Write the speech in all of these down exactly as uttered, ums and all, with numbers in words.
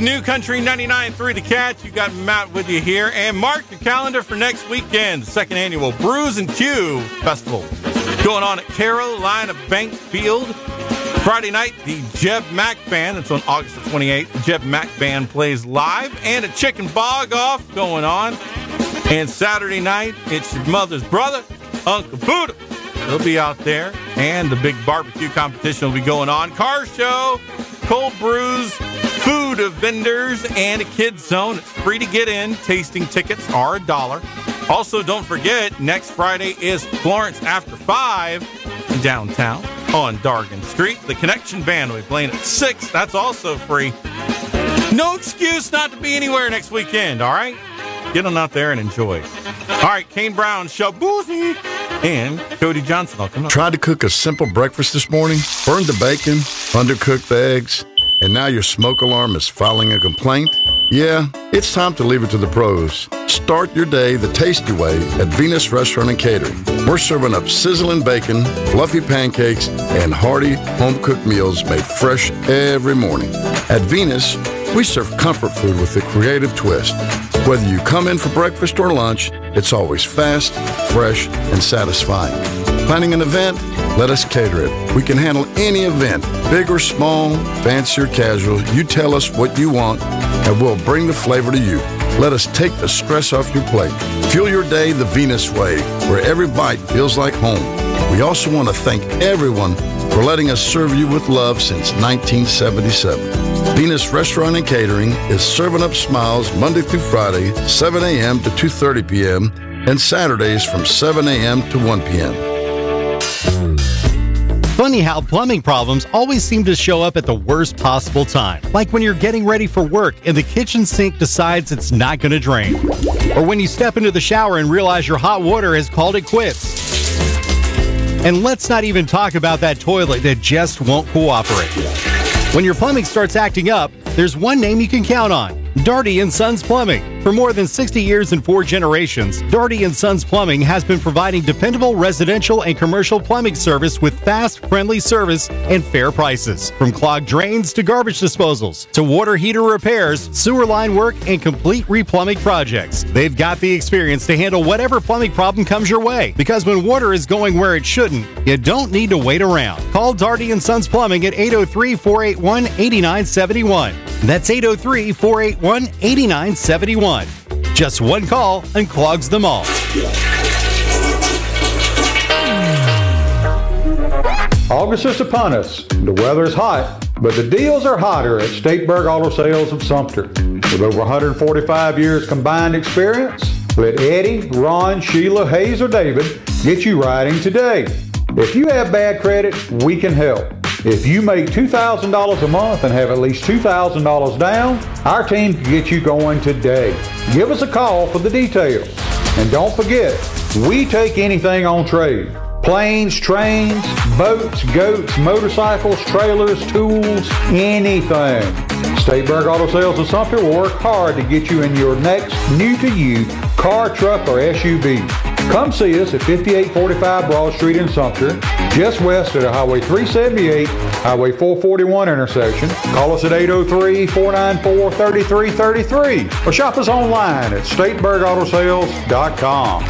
New Country ninety-nine point three The Catch. You got Matt with you here. And mark your calendar for next weekend, the second annual Brews and Q Festival. Going on at Carolina Bank Field. Friday night, the Jeb Mack Band. It's on August the twenty-eighth. The Jeb Mack Band plays live. And a chicken bog-off going on. And Saturday night, it's your mother's brother, Uncle Buddha. He'll be out there. And the big barbecue competition will be going on. Car show, cold brews, food vendors, and a kids zone. It's free to get in. Tasting tickets are a dollar. Also, don't forget, next Friday is Florence After Five downtown on Dargan Street. The Connection Band will be playing at six. That's also free. No excuse not to be anywhere next weekend, all right? Get on out there and enjoy. All right, Kane Brown, Shabuzi, and Cody Johnson. I'll come up. Tried to cook a simple breakfast this morning, burned the bacon, undercooked the eggs, and now your smoke alarm is filing a complaint? Yeah, it's time to leave it to the pros. Start your day the tasty way at Venus Restaurant and Catering. We're serving up sizzling bacon, fluffy pancakes, and hearty home-cooked meals made fresh every morning. At Venus, we serve comfort food with a creative twist. Whether you come in for breakfast or lunch, it's always fast, fresh, and satisfying. Planning an event? Let us cater it. We can handle any event, big or small, fancy or casual. You tell us what you want, and we'll bring the flavor to you. Let us take the stress off your plate. Fuel your day the Venus way, where every bite feels like home. We also want to thank everyone for letting us serve you with love since nineteen seventy-seven. Venus Restaurant and Catering is serving up smiles Monday through Friday, seven a.m. to two thirty p.m., and Saturdays from seven a.m. to one p.m. Funny how plumbing problems always seem to show up at the worst possible time. Like when you're getting ready for work and the kitchen sink decides it's not going to drain. Or when you step into the shower and realize your hot water has called it quits. And let's not even talk about that toilet that just won't cooperate. When your plumbing starts acting up, there's one name you can count on. Darty and Sons Plumbing. For more than sixty years and four generations, Darty and Sons Plumbing has been providing dependable residential and commercial plumbing service with fast, friendly service and fair prices. From clogged drains to garbage disposals, to water heater repairs, sewer line work, and complete replumbing projects. They've got the experience to handle whatever plumbing problem comes your way. Because when water is going where it shouldn't, you don't need to wait around. Call Darty and Sons Plumbing at eight oh three, four eight one, eight nine seven one. That's eight oh three, four eight one, eight nine seven one. Just one call and clogs them all. August is upon us. The weather is hot, but the deals are hotter at Stateburg Auto Sales of Sumter. With over one hundred forty-five years combined experience, let Eddie, Ron, Sheila, Hayes, or David get you riding today. If you have bad credit, we can help. If you make two thousand dollars a month and have at least two thousand dollars down, our team can get you going today. Give us a call for the details. And don't forget, we take anything on trade. Planes, trains, boats, goats, motorcycles, trailers, tools, anything. Stateburg Auto Sales of Sumter will work hard to get you in your next new-to-you car, truck, or S U V. Come see us at fifty-eight forty-five Broad Street in Sumter, just west of the Highway three seventy-eight, Highway four forty-one intersection. Call us at eight oh three, four nine four, three three three three or shop us online at stateburg auto sales dot com.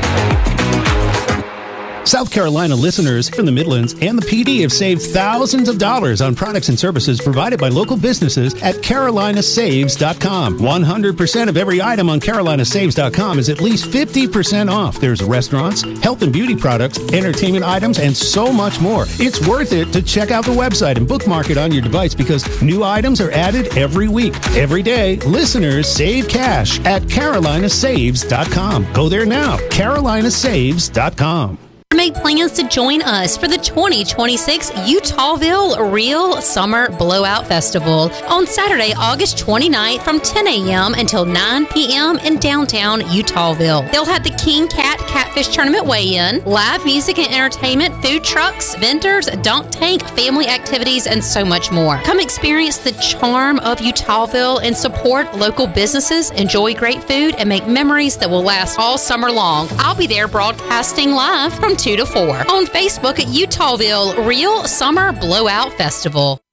South Carolina listeners from the Midlands and the P D have saved thousands of dollars on products and services provided by local businesses at carolina saves dot com. one hundred percent of every item on carolina saves dot com is at least fifty percent off. There's restaurants, health and beauty products, entertainment items, and so much more. It's worth it to check out the website and bookmark it on your device because new items are added every week. Every day, listeners save cash at carolina saves dot com. Go there now, carolina saves dot com. Make plans to join us for the twenty twenty-six Utahville Real Summer Blowout Festival on Saturday, August twenty-ninth from ten a.m. until nine p.m. in downtown Utahville. They'll have the King Cat Catfish Tournament weigh-in, live music and entertainment, food trucks, vendors, dunk tank, family activities, and so much more. Come experience the charm of Utahville and support local businesses, enjoy great food, and make memories that will last all summer long. I'll be there broadcasting live from two to four on Facebook at Utahville Real Summer Blowout Festival.